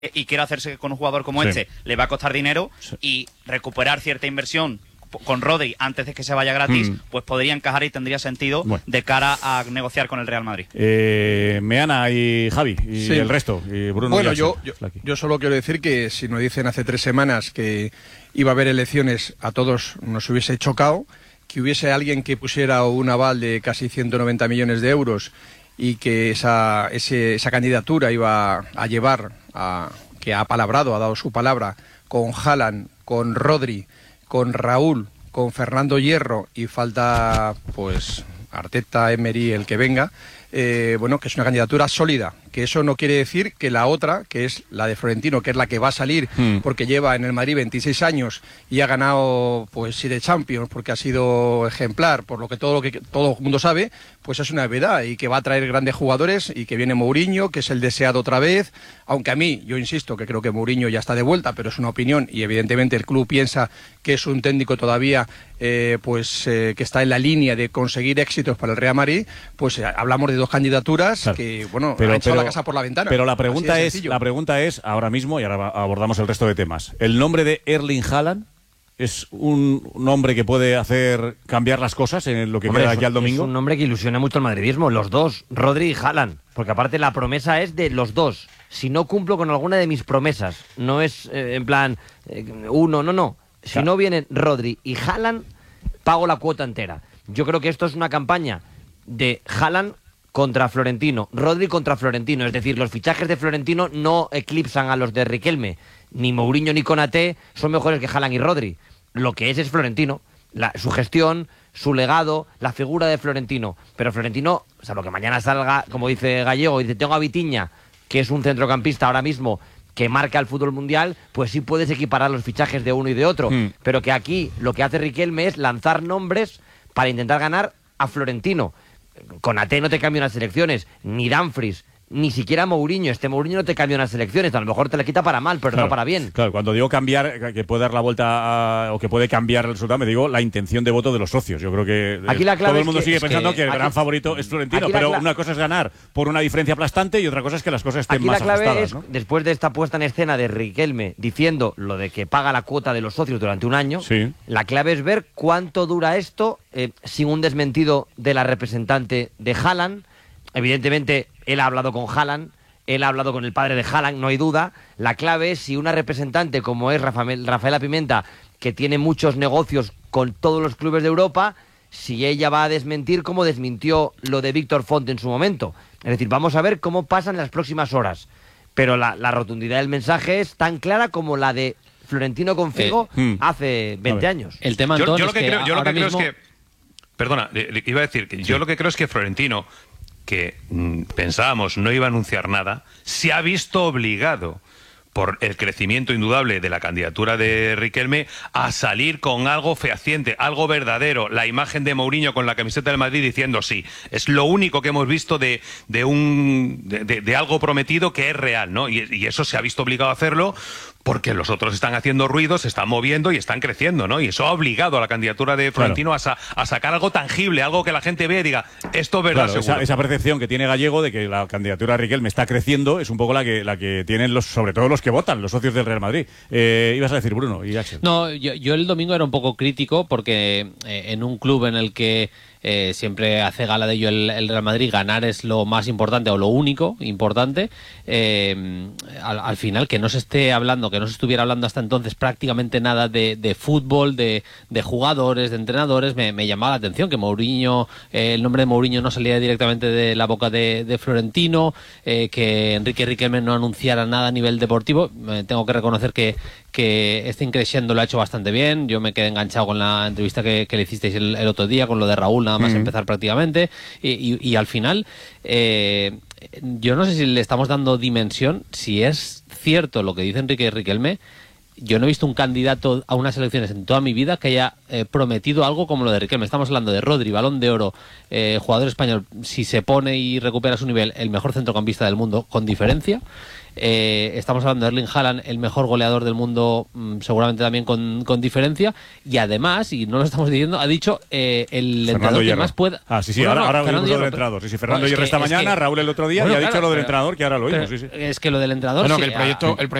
y quiere hacerse con un jugador como este, le va a costar dinero, y recuperar cierta inversión con Rodri antes de que se vaya gratis, pues podría encajar y tendría sentido de cara a negociar con el Real Madrid. Meana y Javi y el resto, y Bruno. Bueno, yo solo quiero decir que si nos dicen hace 3 semanas que iba a haber elecciones, a todos nos hubiese chocado, que hubiese alguien que pusiera un aval de casi 190 millones de euros y que esa candidatura iba a llevar que ha palabrado, ha dado su palabra, con Haaland, con Rodri, con Raúl, con Fernando Hierro, y falta pues Arteta, Emery, el que venga, bueno, que es una candidatura sólida, que eso no quiere decir que la otra, que es la de Florentino, que es la que va a salir porque lleva en el Madrid 26 años y ha ganado pues 7 Champions, porque ha sido ejemplar, por lo que todo el mundo sabe, pues es una novedad, y que va a traer grandes jugadores, y que viene Mourinho, que es el deseado otra vez, aunque a mí, yo insisto, que creo que Mourinho ya está de vuelta, pero es una opinión, y evidentemente el club piensa que es un técnico todavía que está en la línea de conseguir éxitos para el Real Madrid. Pues hablamos de 2 candidaturas que, bueno, han echado la casa por la ventana. Pero la pregunta es, ahora mismo, y ahora abordamos el resto de temas, ¿el nombre de Erling Haaland es un nombre que puede hacer cambiar las cosas en lo que queda ya el domingo? Es un nombre que ilusiona mucho al madridismo, los dos, Rodri y Haaland, porque aparte la promesa es de los dos. Si no cumplo con alguna de mis promesas, no es en plan uno, no. Si no vienen Rodri y Haaland, pago la cuota entera. Yo creo que esto es una campaña de Haaland contra Florentino, Rodri contra Florentino. Es decir, los fichajes de Florentino no eclipsan a los de Riquelme. Ni Mourinho ni Konaté son mejores que Haaland y Rodri. Lo que es Florentino. Su gestión, su legado, la figura de Florentino. Pero Florentino, o sea, lo que mañana salga, como dice Gallego, dice, tengo a Vitinha, que es un centrocampista ahora mismo que marca el fútbol mundial, pues sí puedes equiparar los fichajes de uno y de otro. Pero que aquí lo que hace Riquelme es lanzar nombres para intentar ganar a Florentino. Konaté no te cambia unas selecciones, ni Dumfries, ni siquiera Mourinho. Mourinho no te cambia unas selecciones, a lo mejor te la quita para mal, pero no para bien. Claro, cuando digo cambiar, que puede dar la vuelta o que puede cambiar el resultado, me digo la intención de voto de los socios. Yo creo que aquí la clave todo el mundo sigue pensando que el aquí, gran favorito es Florentino, pero una cosa es ganar por una diferencia aplastante y otra cosa es que las cosas estén más ajustadas. Aquí la clave es, después de esta puesta en escena de Riquelme diciendo lo de que paga la cuota de los socios durante un año, la clave es ver cuánto dura esto sin un desmentido de la representante de Haaland. Evidentemente, él ha hablado con Haaland, él ha hablado con el padre de Haaland, no hay duda. La clave es si una representante como es Rafaela Pimenta, que tiene muchos negocios con todos los clubes de Europa, si ella va a desmentir como desmintió lo de Víctor Font en su momento. Es decir, vamos a ver cómo pasan las próximas horas. Pero la rotundidad del mensaje es tan clara como la de Florentino con Figo hace 20 años. El tema, Antón, yo lo que creo es que... Perdona, iba a decir que yo lo que creo es que Florentino, que pensábamos no iba a anunciar nada, se ha visto obligado por el crecimiento indudable de la candidatura de Riquelme a salir con algo fehaciente, algo verdadero, la imagen de Mourinho con la camiseta del Madrid diciendo sí. Es lo único que hemos visto de algo prometido que es real, ¿no? Y eso se ha visto obligado a hacerlo porque los otros están haciendo ruido, se están moviendo y están creciendo, ¿no? Y eso ha obligado a la candidatura de Florentino a sacar algo tangible, algo que la gente vea y diga, esto es verdad, seguro. Esa percepción que tiene Gallego de que la candidatura de Riquelme está creciendo es un poco la que tienen sobre todo los que votan, los socios del Real Madrid. Ibas a decir, Bruno y Axel. No, yo el domingo era un poco crítico porque en un club en el que siempre hace gala de ello el Real Madrid, ganar es lo más importante o lo único importante. Al final que no se esté hablando, que no se estuviera hablando hasta entonces prácticamente nada de fútbol, de jugadores, de entrenadores, me llamaba la atención que Mourinho, el nombre de Mourinho no salía directamente de la boca de Florentino, que Enrique Riquelme no anunciara nada a nivel deportivo. Tengo que reconocer que este increciendo lo ha hecho bastante bien. Yo me quedé enganchado con la entrevista que le hicisteis el otro día, con lo de Raúl, nada más empezar prácticamente, y al final yo no sé si le estamos dando dimensión, si es cierto lo que dice Enrique Riquelme. Yo no he visto un candidato a unas elecciones en toda mi vida que haya prometido algo como lo de Riquelme. Estamos hablando de Rodri, Balón de Oro, jugador español, si se pone y recupera su nivel, el mejor centrocampista del mundo, con diferencia. Estamos hablando de Erling Haaland, el mejor goleador del mundo, seguramente también con diferencia, y además, y no lo estamos diciendo, ha dicho el entrenador que más pueda... Ahora oímos lo del entrenador. Fernando Hierro esta mañana, Raúl el otro día, y ha dicho lo del entrenador, que ahora lo oímos. Es que lo del entrenador... Que el proyecto